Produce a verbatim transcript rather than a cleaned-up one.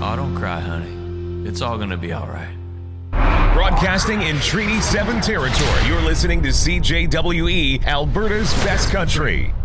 Oh, don't cry, honey. It's all going to be all right. Broadcasting in Treaty seven territory, you're listening to C J W E, Alberta's best country.